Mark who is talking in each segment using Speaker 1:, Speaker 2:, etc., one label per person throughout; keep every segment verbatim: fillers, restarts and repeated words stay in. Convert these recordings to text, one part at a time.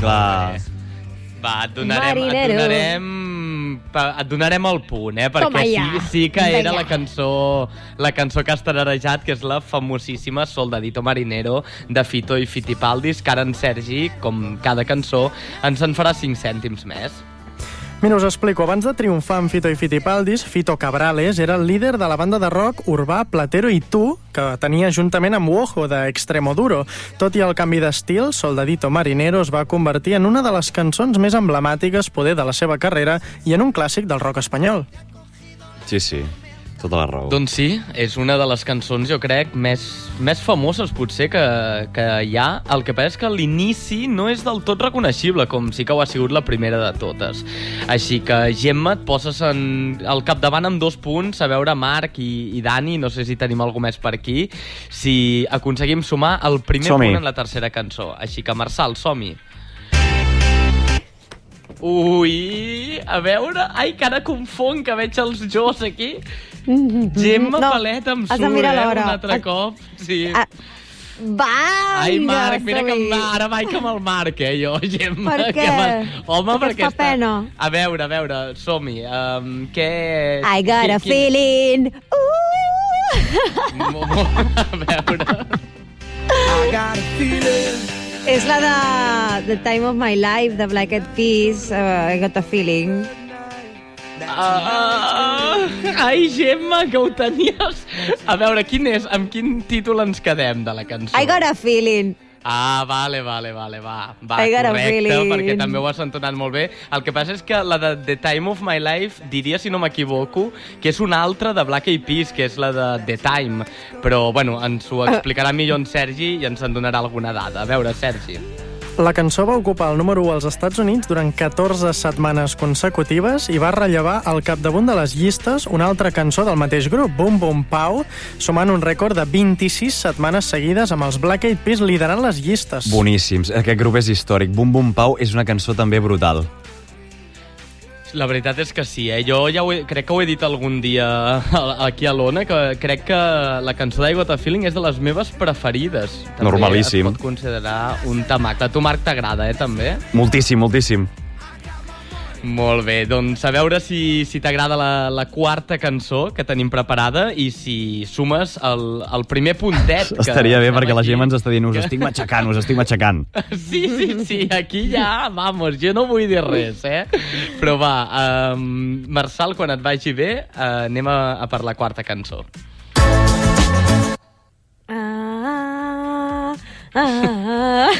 Speaker 1: va.
Speaker 2: Va, et donarem, et donarem, et donarem el punt, eh? Perquè sí, sí que era la cançó, la cançó que has tararejat, que és la famosíssima Soldadito Marinero de Fito i Fitipaldis, que ara en Sergi, com cada cançó, ens en farà cinc cèntims més.
Speaker 3: Mira, us explico. Abans de triomfar amb Fito i Fitipaldis, Fito Cabrales era el líder de la banda de rock urbà Platero i Tu, que tenia juntament amb Wojo de Extremoduro. Tot i el canvi d'estil, Soldadito Marinero es va convertir en una de les cançons més emblemàtiques poder de la seva carrera i en un clàssic del rock espanyol.
Speaker 1: Sí, sí. Tota la raó.
Speaker 2: Doncs sí, és una de les cançons, jo crec, més, més famoses, potser, que, que hi ha. El que passa és que l'inici no és del tot reconeixible, com sí que ho ha sigut la primera de totes. Així que, Gemma, et poses en, al capdavant amb dos punts, a veure, Marc i, i Dani, no sé si tenim alguna més per aquí, si aconseguim sumar el primer
Speaker 1: som-hi.
Speaker 2: punt en la tercera cançó. Així que, Marçal, som-hi. Ui, a veure... Ai, que ara confon, que veig els Jos aquí. Gemma no, Palet em surt, eh, un altre a... cop. Sí. A...
Speaker 4: Va!
Speaker 2: Ai, Marc, mira que em va, ara vaig amb el Marc, eh, jo, Gemma.
Speaker 4: Per què?
Speaker 2: Home,
Speaker 4: perquè fa pena.
Speaker 2: A veure, a veure, som-hi. Um, què...
Speaker 4: I got a
Speaker 2: qui...
Speaker 4: feeling. Uh!
Speaker 2: A veure...
Speaker 5: I got a feeling.
Speaker 4: És la de The Time of My Life, de Black Eyed Peas, uh, I got a feeling.
Speaker 2: Uh, ai, Gemma, que ho tenies... A veure, quin és? Amb quin títol ens quedem de la cançó?
Speaker 4: I got a feeling.
Speaker 2: Ah, vale, vale, vale, va. Va,
Speaker 4: I got a
Speaker 2: correcte,
Speaker 4: feeling.
Speaker 2: perquè també ho has entonat molt bé. El que passa és que la de The Time of My Life, diria, si no m'equivoco, que és una altra de Black Eyed Peas, que és la de The Time. Però, bueno, ens ho explicarà millor en Sergi i ens en donarà alguna dada. A veure, Sergi.
Speaker 3: La cançó va ocupar el número u als Estats Units durant catorze setmanes consecutives i va rellevar al capdamunt de les llistes una altra cançó del mateix grup, Boom Boom Pow, sumant un rècord de vint-i-sis setmanes seguides amb els Black Eyed Peas liderant les llistes.
Speaker 1: Boníssims. Aquest grup és històric. Boom Boom Pow és una cançó també brutal.
Speaker 2: La veritat és que sí, eh? Jo ja ho he, crec que ho he dit algun dia aquí a l'Ona, que crec que la cançó d'I Got a Feeling és de les meves preferides. També
Speaker 1: normalíssim.
Speaker 2: Es pot considerar un tamac. A tu, Marc, t'agrada, eh, també?
Speaker 1: Moltíssim, moltíssim.
Speaker 2: Molt bé, doncs a veure si, si t'agrada la, la quarta cançó que tenim preparada i si sumes el, el primer puntet. Que
Speaker 1: estaria bé, perquè la Gemma ens està dient us estic matxacant, us estic matxacant.
Speaker 2: Sí, sí, sí, aquí ja, vamos, jo no vull dir res, eh? Però va, um, Marçal, quan et vagi bé, uh, anem a, a per la quarta cançó.
Speaker 4: Ah, ah, ah.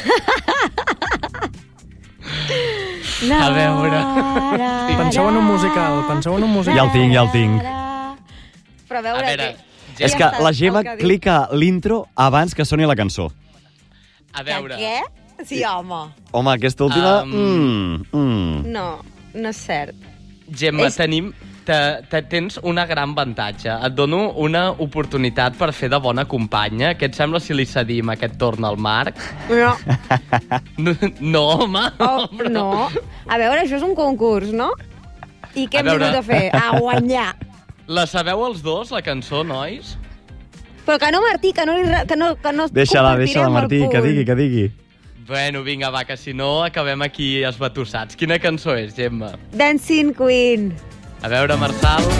Speaker 4: No,
Speaker 2: a veure...
Speaker 3: Sí. Penseu en un musical, penseu en un musical.
Speaker 1: Ja el tinc, ja el tinc.
Speaker 4: Però a veure...
Speaker 2: A veure,
Speaker 4: que...
Speaker 1: És que la Gemma clica l'intro abans que soni la cançó.
Speaker 2: A veure...
Speaker 4: Que què? Sí, home.
Speaker 1: Home, aquesta última...
Speaker 2: Um...
Speaker 1: Mm, mm.
Speaker 4: No, no és cert.
Speaker 2: Gemma,
Speaker 4: És-
Speaker 2: tenim... Te, te, tens un gran avantatge. Et dono una oportunitat per fer de bona companya. Què et sembla si li cedim aquest torn al Marc?
Speaker 4: No.
Speaker 2: No, no home.
Speaker 4: Oh, no. A veure, això és un concurs, no? I què
Speaker 2: A
Speaker 4: hem
Speaker 2: veure.
Speaker 4: vingut a fer? A guanyar.
Speaker 2: La sabeu els dos, la cançó, nois?
Speaker 4: Però que no, Martí, que no... li re- Que no, que no
Speaker 1: Deixa-la,
Speaker 4: compartirem
Speaker 1: deixa-la,
Speaker 4: el
Speaker 1: Martí,
Speaker 4: punt.
Speaker 1: que digui, que digui.
Speaker 2: Bueno, vinga, va, que si no acabem aquí esbatussats. Quina cançó és, Gemma?
Speaker 4: Dancing Queen.
Speaker 2: A veure, Marçal...